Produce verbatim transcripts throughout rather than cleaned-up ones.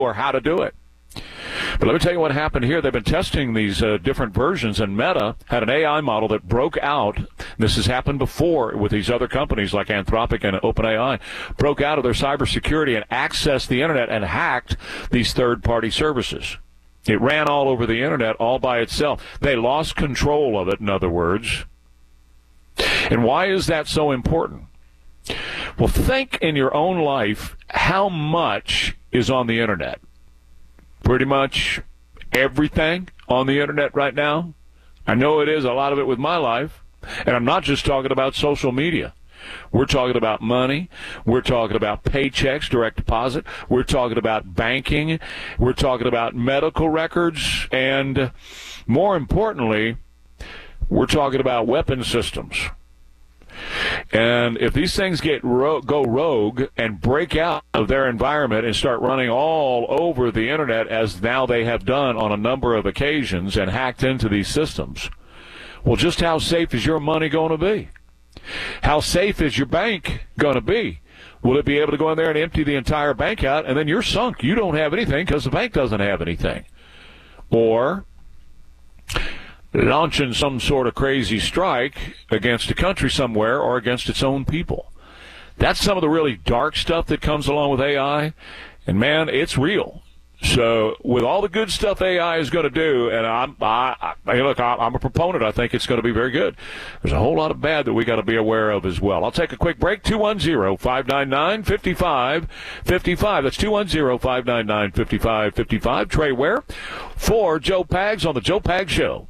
or how to do it. But let me tell you what happened here. They've been testing these uh, different versions, and Meta had an A I model that broke out. This has happened before with these other companies like Anthropic and OpenAI, broke out of their cybersecurity and accessed the Internet and hacked these third-party services. It ran all over the Internet all by itself. They lost control of it, in other words. And why is that so important? Well, think in your own life how much is on the Internet. Pretty much everything on the Internet right now. I know it is, a lot of it with my life. And I'm not just talking about social media. We're talking about money. We're talking about paychecks, direct deposit. We're talking about banking. We're talking about medical records. And more importantly, we're talking about weapon systems. And if these things get ro- go rogue and break out of their environment and start running all over the Internet, as now they have done on a number of occasions and hacked into these systems, well, just how safe is your money going to be? How safe is your bank going to be? Will it be able to go in there and empty the entire bank out, and then you're sunk? You don't have anything because the bank doesn't have anything. Or launching some sort of crazy strike against a country somewhere or against its own people. That's some of the really dark stuff that comes along with A I, and man, it's real. So with all the good stuff A I is going to do, and I'm, I, I, look, I'm a proponent. I think it's going to be very good. There's a whole lot of bad that we got to be aware of as well. I'll take a quick break. two one zero, five nine nine, five five five five. That's two one zero, five nine nine, five five five five. Trey Ware for Joe Pags on the Joe Pags Show.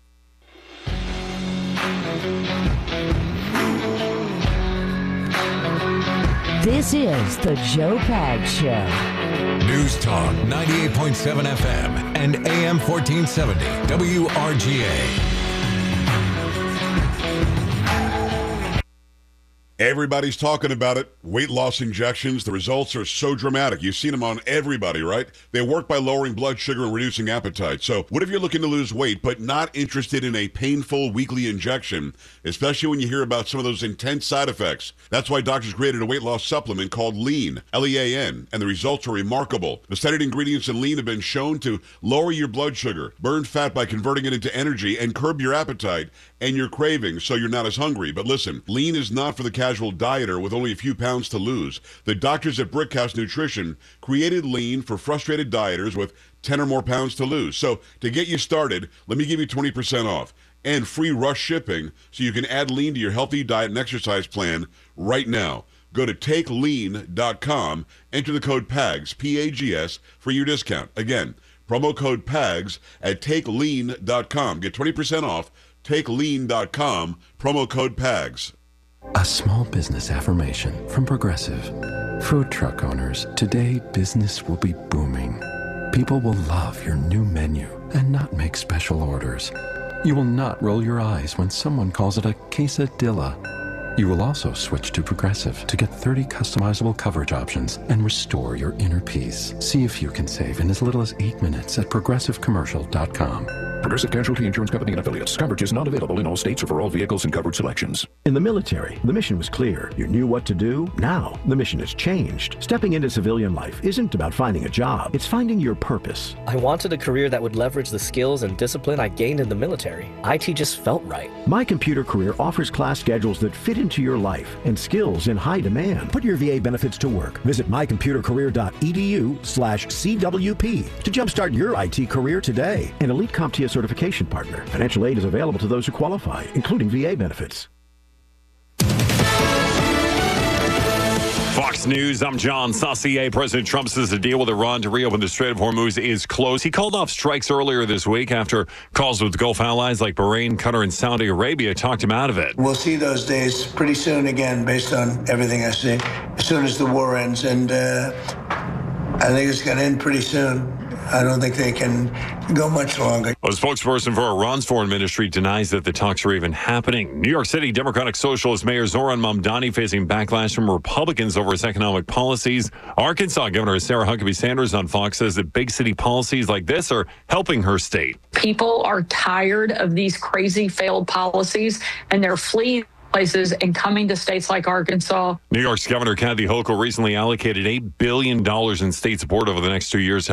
This is the Joe Pags Show. News Talk ninety-eight point seven F M and A M fourteen seventy W R G A. Everybody's talking about it. Weight loss injections. The results are so dramatic. You've seen them on everybody, right? They work by lowering blood sugar and reducing appetite. So what if you're looking to lose weight but not interested in a painful weekly injection, especially when you hear about some of those intense side effects? That's why doctors created a weight loss supplement called Lean, L E A N, and the results are remarkable. The studied ingredients in Lean have been shown to lower your blood sugar, burn fat by converting it into energy, and curb your appetite and your cravings so you're not as hungry. But listen, Lean is not for the casual dieter with only a few pounds to lose. The doctors at Brickhouse Nutrition created Lean for frustrated dieters with ten or more pounds to lose. So to get you started, let me give you twenty percent off and free rush shipping so you can add Lean to your healthy diet and exercise plan right now. Go to take lean dot com, enter the code PAGS, P A G S, for your discount. Again, promo code PAGS at take lean dot com. Get twenty percent off, take lean dot com, promo code PAGS. A small business affirmation from Progressive. Food truck owners, today business will be booming. People will love your new menu and not make special orders. You will not roll your eyes when someone calls it a quesadilla. You will also switch to Progressive to get thirty customizable coverage options and restore your inner peace. See if you can save in as little as eight minutes at progressive commercial dot com. Progressive Casualty Insurance Company and Affiliates. Coverage is not available in all states or for all vehicles and coverage selections. In the military, the mission was clear. You knew what to do. Now, the mission has changed. Stepping into civilian life isn't about finding a job. It's finding your purpose. I wanted a career that would leverage the skills and discipline I gained in the military. I T just felt right. My Computer Career offers class schedules that fit into your life and skills in high demand. Put your V A benefits to work. Visit my computer career dot e d u slash C W P to jumpstart your I T career today. An Elite CompTIA certification partner. Financial aid is available to those who qualify, including V A benefits. Fox News, I'm John Saucier. President Trump says the deal with Iran to reopen the Strait of Hormuz is close. He called off strikes earlier this week after calls with Gulf allies like Bahrain, Qatar, and Saudi Arabia talked him out of it. We'll see those days pretty soon again, based on everything I see, as soon as the war ends. And uh, I think it's going to end pretty soon. I don't think they can go much longer. A spokesperson for Iran's foreign ministry denies that the talks are even happening. New York City Democratic Socialist Mayor Zohran Mamdani facing backlash from Republicans over his economic policies. Arkansas Governor Sarah Huckabee Sanders on Fox says that big city policies like this are helping her state. People are tired of these crazy failed policies, and they're fleeing places and coming to states like Arkansas. New York's Governor Kathy Hochul recently allocated eight billion dollars in state support over the next two years.